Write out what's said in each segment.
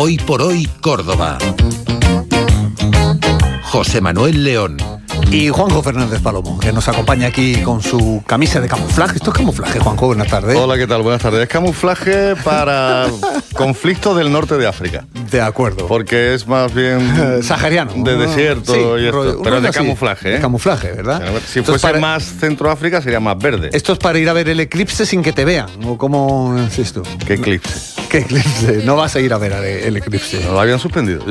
Hoy por hoy, Córdoba. José Manuel León. Y Juanjo Fernández Palomo, que nos acompaña aquí con su camisa de camuflaje. Esto es camuflaje, Juanjo, buenas tardes. Hola, ¿qué tal? Buenas tardes. Es camuflaje para conflictos del norte de África. De acuerdo. Porque es más bien sahariano. De desierto, sí, y esto. Pero es de camuflaje, ¿eh? De camuflaje, ¿verdad? Si fuese más Centroáfrica sería más verde. Esto es para ir a ver el eclipse sin que te vean, ¿o cómo es esto? ¿Qué eclipse? ¿Qué eclipse? No vas a ir a ver el eclipse. No, lo habían suspendido.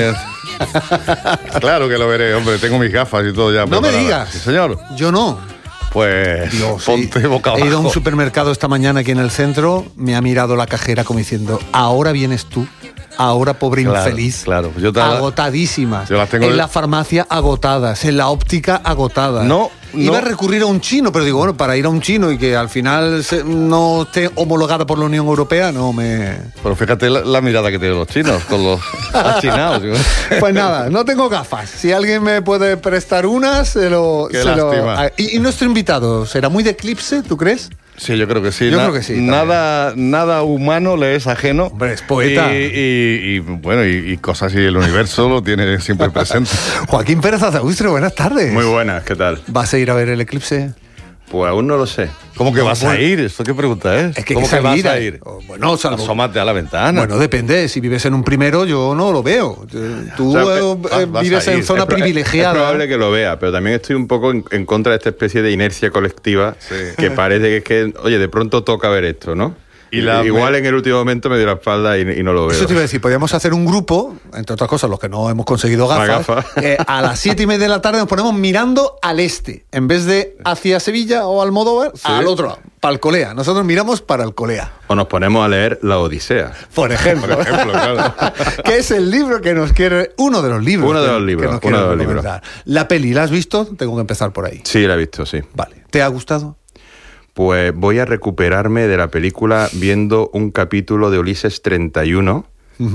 Claro que lo veré, hombre. Tengo mis gafas y todo ya. No me digas. Sí, señor. Yo no. Pues ponte boca abajo. He ido a un supermercado esta mañana aquí en el centro, me ha mirado la cajera como diciendo, ahora vienes tú, ahora pobre infeliz. Claro. Agotadísimas. Yo las tengo en la farmacia agotadas, en la óptica agotadas. Iba a recurrir a un chino, pero digo, bueno, para ir a un chino y que al final no esté homologada por la Unión Europea, no me... Pero fíjate la mirada que tienen los chinos, con los achinados. Pues nada, no tengo gafas. Si alguien me puede prestar unas, Qué lástima. Y nuestro invitado, ¿será muy de eclipse, tú crees? Sí, yo creo que sí. Yo creo que sí. Nada humano le es ajeno. Hombre, es poeta. Y cosas así, el universo lo tiene siempre presente. Joaquín Pérez Azaustre, buenas tardes. Muy buenas, ¿qué tal? ¿Vas a ir a ver el eclipse? Pues aún no lo sé. ¿Cómo que vas a ir? ¿Esto qué pregunta es? ¿Cómo que vas a ir? Bueno, salvo... Asómate a la ventana. Bueno, depende. Si vives en un primero, yo no lo veo. Tú vives en zona privilegiada. Es probable que lo vea, pero también estoy un poco en contra de esta especie de inercia colectiva que parece que oye, de pronto toca ver esto, ¿no? Igual en el último momento me dio la espalda y no lo veo. Eso te iba a decir, podríamos hacer un grupo, entre otras cosas, los que no hemos conseguido gafas, a las 7:30 de la tarde nos ponemos mirando al este, en vez de hacia Sevilla o Almodóvar, al otro lado, para Alcolea. Nosotros miramos para Alcolea. O nos ponemos a leer La Odisea. Por ejemplo, claro. Que es el libro que nos quiere... Uno de los libros. Libros. La peli, ¿la has visto? Tengo que empezar por ahí. Sí, la he visto, sí. Vale. ¿Te ha gustado? Pues voy a recuperarme de la película viendo un capítulo de Ulises 31,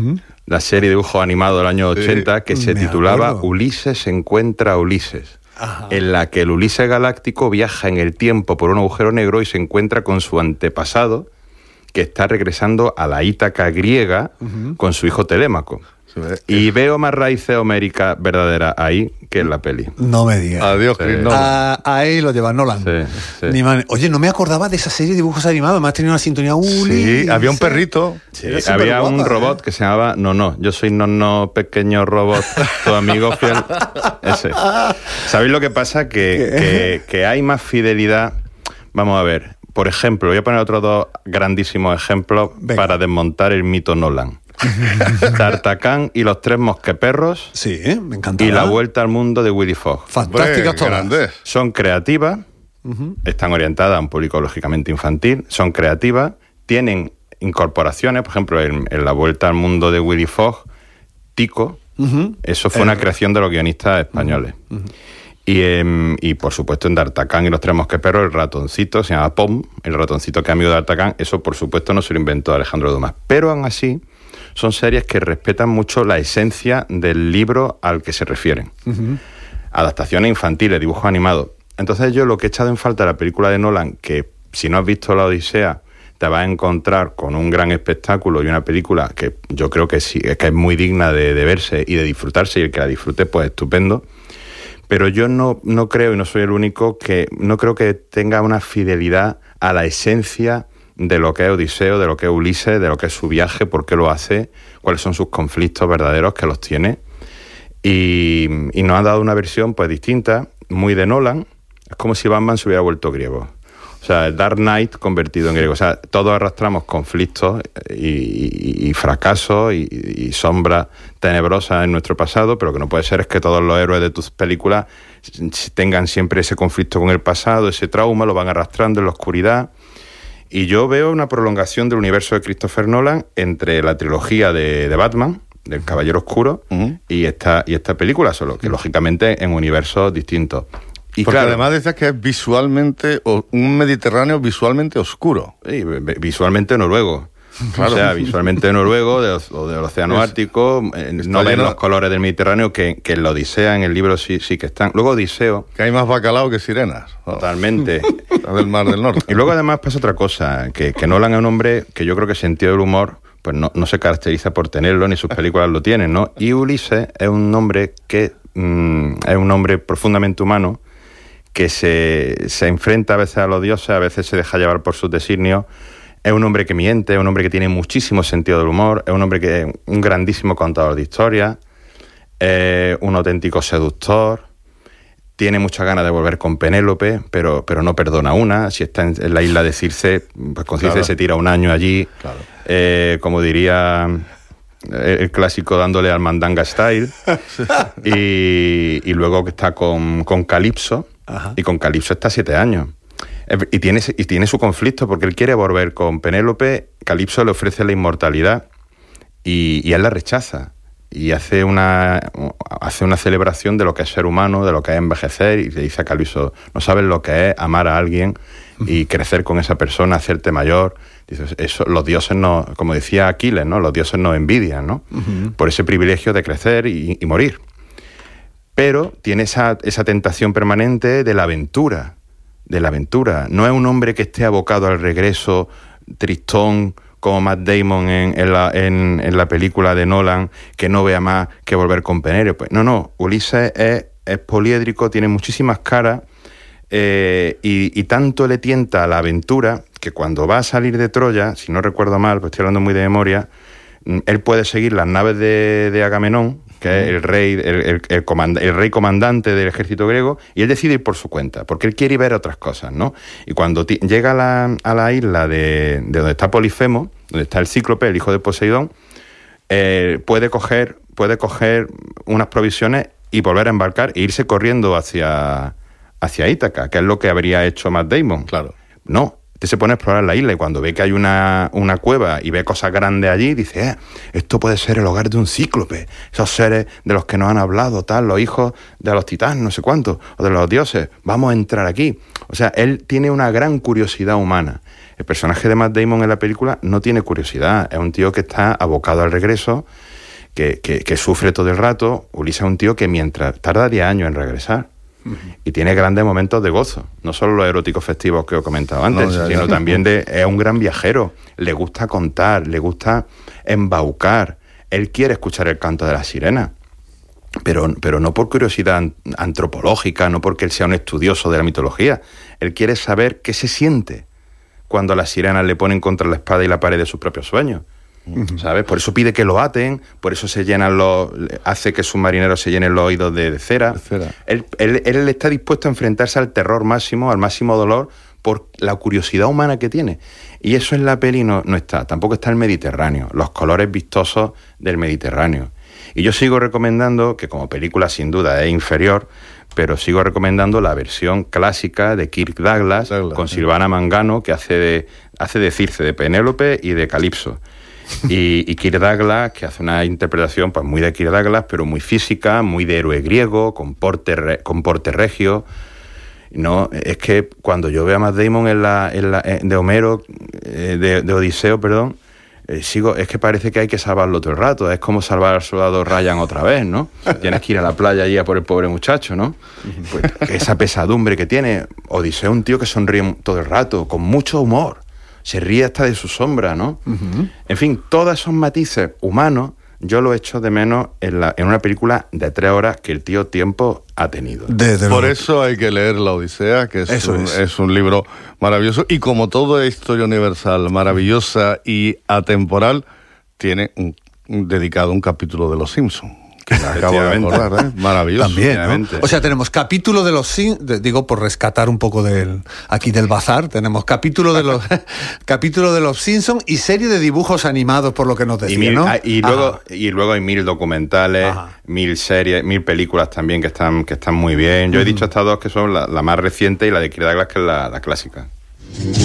la serie de dibujo animado del año 80, que se titulaba Ulises encuentra a Ulises, en la que el Ulises galáctico viaja en el tiempo por un agujero negro y se encuentra con su antepasado, que está regresando a la Ítaca griega con su hijo Telémaco. Y veo más raíces homéricas verdaderas ahí que en la peli. No me digas. Adiós, Chris Nolan. Ahí lo lleva Nolan. Sí. Oye, no me acordaba de esa serie de dibujos animados. Me has tenido una sintonía. Sí, había un perrito. Sí, había un robot que se llamaba No. Yo soy No, pequeño robot, tu amigo fiel. Ese. ¿Sabéis lo que pasa? Que hay más fidelidad. Vamos a ver. Por ejemplo, voy a poner otros dos grandísimos ejemplos para desmontar el mito Nolan. D'Artagnan y los tres mosqueperros. Sí, me encanta. Y La vuelta al mundo de Willy Fogg. Fantásticas todas. Son creativas, están orientadas a un público lógicamente infantil, son creativas, tienen incorporaciones, por ejemplo, en La vuelta al mundo de Willy Fogg, Tico, eso fue una creación de los guionistas españoles. Y por supuesto en D'Artagnan y los tres mosqueperros el ratoncito se llama Pom, el ratoncito que es amigo de D'Artagnan, eso por supuesto no se lo inventó Alejandro Dumas, pero aún así son series que respetan mucho la esencia del libro al que se refieren. Adaptaciones infantiles, dibujos animados. Entonces yo lo que he echado en falta de la película de Nolan, que si no has visto La Odisea te vas a encontrar con un gran espectáculo y una película que yo creo que sí, que es muy digna de verse y de disfrutarse, y el que la disfrute pues estupendo. Pero yo no creo, y no soy el único, no creo que tenga una fidelidad a la esencia de lo que es Odiseo, de lo que es Ulises, de lo que es su viaje, por qué lo hace, cuáles son sus conflictos verdaderos, que los tiene. Y nos han dado una versión pues distinta, muy de Nolan. Es como si Batman se hubiera vuelto griego. O sea, el Dark Knight convertido en griego. O sea, todos arrastramos conflictos y fracasos y sombras tenebrosas en nuestro pasado, pero lo que no puede ser es que todos los héroes de tus películas tengan siempre ese conflicto con el pasado, ese trauma, lo van arrastrando en la oscuridad. Y yo veo una prolongación del universo de Christopher Nolan entre la trilogía de Batman, del Caballero Oscuro, y esta película, solo que lógicamente en universos distintos. Y porque claro, además decías que es visualmente un Mediterráneo visualmente oscuro. Sí, visualmente noruego. Claro. O sea, visualmente noruego o del Océano Ártico, no ven los colores del Mediterráneo que en la Odisea, en el libro sí que están. Luego Odiseo... Que hay más bacalao que sirenas. Totalmente. Del Mar del Norte. Y luego además pasa otra cosa, que Nolan es un hombre que yo creo que sentido del humor pues no se caracteriza por tenerlo, ni sus películas lo tienen, ¿no? Y Ulises es un hombre que es un hombre profundamente humano, que se enfrenta a veces a los dioses, a veces se deja llevar por sus designios. Es un hombre que miente, es un hombre que tiene muchísimo sentido del humor, es un hombre que es un grandísimo contador de historias, es un auténtico seductor, tiene muchas ganas de volver con Penélope, pero no perdona una. Si está en la isla de Circe, pues con Circe se tira un año allí, como diría el clásico, dándole al mandanga style. y luego que está con Calipso, y con Calipso está 7 años. Y tiene su conflicto, porque él quiere volver con Penélope, Calipso le ofrece la inmortalidad y él la rechaza. Y hace una celebración de lo que es ser humano, de lo que es envejecer, y le dice a Calipso, no sabes lo que es amar a alguien y crecer con esa persona, hacerte mayor. Dices, eso, los dioses no, como decía Aquiles, ¿no? Los dioses nos envidian, ¿no? Por ese privilegio de crecer y morir. Pero tiene esa tentación permanente de la aventura. No es un hombre que esté abocado al regreso, tristón, como Matt Damon en la película de Nolan, que no vea más que volver con Penélope. No, Ulises es poliédrico, tiene muchísimas caras, y tanto le tienta a la aventura, que cuando va a salir de Troya, si no recuerdo mal, pues estoy hablando muy de memoria, él puede seguir las naves de Agamenón, que es el rey comandante del ejército griego, y él decide ir por su cuenta, porque él quiere ver otras cosas, ¿no? Y cuando llega a la isla de donde está Polifemo, donde está el Cíclope, el hijo de Poseidón, puede coger unas provisiones y volver a embarcar e irse corriendo hacia Ítaca, que es lo que habría hecho Matt Damon. Claro. No. Se pone a explorar la isla, y cuando ve que hay una cueva y ve cosas grandes allí, dice, esto puede ser el hogar de un cíclope, esos seres de los que nos han hablado, los hijos de los titanes, no sé cuántos, o de los dioses, vamos a entrar aquí. O sea, él tiene una gran curiosidad humana. El personaje de Matt Damon en la película no tiene curiosidad, es un tío que está abocado al regreso, que sufre todo el rato. Ulises es un tío que mientras tarda 10 años en regresar, y tiene grandes momentos de gozo, no solo los eróticos festivos que os he comentado antes, sino también es un gran viajero, le gusta contar, le gusta embaucar, él quiere escuchar el canto de la sirena, pero no por curiosidad antropológica, no porque él sea un estudioso de la mitología, él quiere saber qué se siente cuando a las sirenas le ponen contra la espada y la pared de sus propios sueños. ¿Sabes? Por eso pide que lo aten, por eso hace que sus marineros se llenen los oídos de cera. Él está dispuesto a enfrentarse al terror máximo, al máximo dolor, por la curiosidad humana que tiene. Y eso en la peli no está. Tampoco está el Mediterráneo, los colores vistosos del Mediterráneo. Y yo sigo recomendando, que como película sin duda es inferior, pero sigo recomendando la versión clásica de Kirk Douglas con Silvana Mangano, que hace de Circe, de Penélope y de Calipso. Y Kirk Douglas, que hace una interpretación pues muy de Kirk Douglas, pero muy física, muy de héroe griego, con porte regio. No, es que cuando yo veo a Matt Damon de Homero, de Odiseo, perdón, es que parece que hay que salvarlo todo el rato. Es como salvar al soldado Ryan otra vez, ¿no? Tienes que ir a la playa allí a por el pobre muchacho, ¿no? Pues esa pesadumbre que tiene. Odiseo es un tío que sonríe todo el rato, con mucho humor. Se ríe hasta de su sombra, ¿no? En fin, todos esos matices humanos yo lo echo de menos en una película de 3 horas que el tío tiempo ha tenido. Por eso hay que leer La Odisea, que es un libro maravilloso, y como toda historia universal maravillosa y atemporal, tiene dedicado un capítulo de Los Simpsons. Que me acabo de acordar, ¿eh? Maravilloso. También, ¿no? O sea, tenemos capítulo de los digo, por rescatar un poco del bazar, tenemos capítulo de los Simpsons y serie de dibujos animados, por lo que nos decía, ¿no? Y luego hay 1000 documentales, 1000 series, 1000 películas también que están muy bien. Yo he dicho estas dos que son la más reciente y la de Kirk Douglas, que es la clásica.